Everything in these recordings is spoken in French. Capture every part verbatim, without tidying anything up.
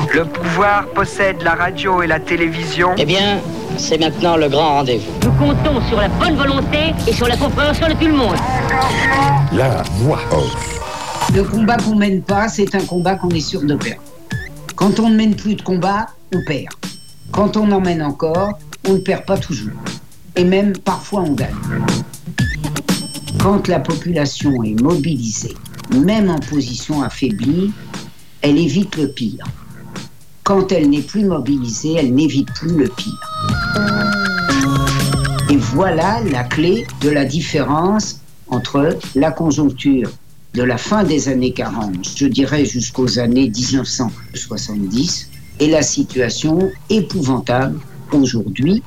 Le pouvoir possède la radio et la télévision. Eh bien, c'est maintenant le grand rendez-vous. Nous comptons sur la bonne volonté et sur la compréhension de tout le monde. La voix off. Le combat qu'on mène pas, c'est un combat qu'on est sûr de perdre. Quand on ne mène plus de combat, on perd. Quand on en mène encore, on ne perd pas toujours. Et même, parfois, on gagne. Quand la population est mobilisée, même en position affaiblie, elle évite le pire. Quand elle n'est plus mobilisée, elle n'évite plus le pire. Et voilà la clé de la différence entre la conjoncture de la fin des années quarante, je dirais jusqu'aux années dix-neuf cent soixante-dix, et la situation épouvantable aujourd'hui.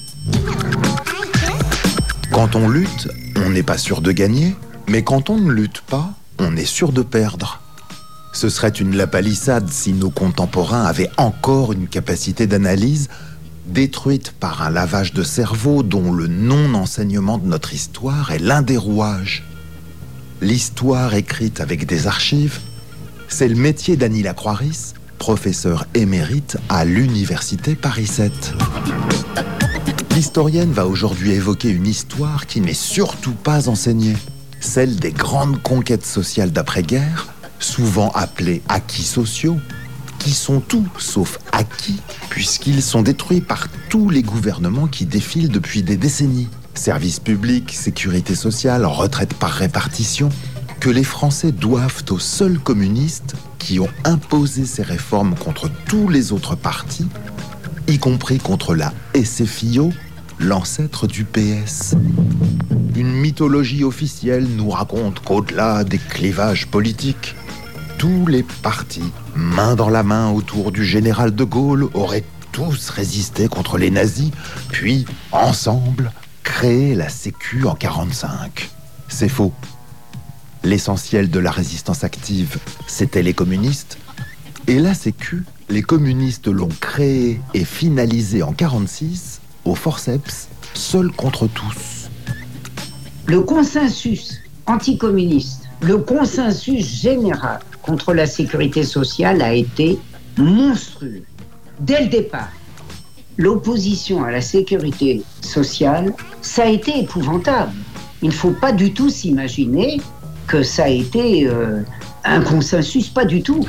Quand on lutte, on n'est pas sûr de gagner, mais quand on ne lutte pas, on est sûr de perdre. Ce serait une lapalissade si nos contemporains avaient encore une capacité d'analyse détruite par un lavage de cerveau dont le non-enseignement de notre histoire est l'un des rouages. L'histoire écrite avec des archives, c'est le métier d'Annie Lacroix-Ris, professeure émérite à l'université Paris sept. L'historienne va aujourd'hui évoquer une histoire qui n'est surtout pas enseignée, celle des grandes conquêtes sociales d'après-guerre, souvent appelées acquis sociaux, qui sont tout sauf acquis, puisqu'ils sont détruits par tous les gouvernements qui défilent depuis des décennies. Services publics, sécurité sociale, retraite par répartition, que les Français doivent aux seuls communistes qui ont imposé ces réformes contre tous les autres partis, y compris contre la S F I O, l'ancêtre du P S. Une mythologie officielle nous raconte qu'au-delà des clivages politiques, tous les partis, main dans la main autour du général de Gaulle, auraient tous résisté contre les nazis, puis, ensemble, créé la Sécu en quarante-cinq. C'est faux. L'essentiel de la résistance active, c'était les communistes. Et la Sécu, les communistes l'ont créée et finalisée en quarante-six, au forceps, seuls contre tous. Le consensus anticommuniste, le consensus général contre la sécurité sociale a été monstrueux. Dès le départ, l'opposition à la sécurité sociale, ça a été épouvantable. Il ne faut pas du tout s'imaginer que ça a été euh, un consensus, pas du tout.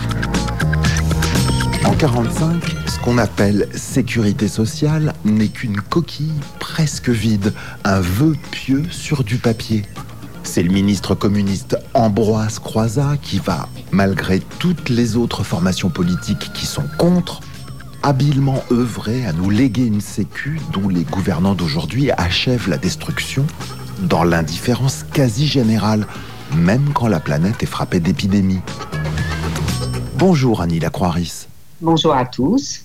En quarante-cinq, ce qu'on appelle sécurité sociale n'est qu'une coquille presque vide, un vœu pieux sur du papier. C'est le ministre communiste Ambroise Croizat qui va, malgré toutes les autres formations politiques qui sont contre, habilement œuvrer à nous léguer une sécu dont les gouvernants d'aujourd'hui achèvent la destruction dans l'indifférence quasi générale, même quand la planète est frappée d'épidémie. Bonjour Annie Lacroix-Ris. Bonjour à tous.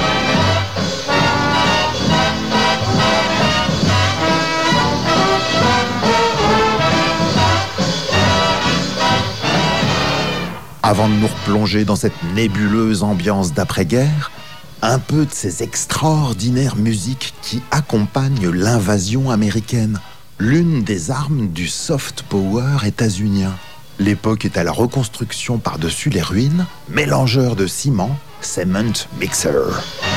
Avant de nous replonger dans cette nébuleuse ambiance d'après-guerre, un peu de ces extraordinaires musiques qui accompagnent l'invasion américaine, l'une des armes du soft power états-unien. L'époque est à la reconstruction par-dessus les ruines, mélangeur de ciment, cement mixer.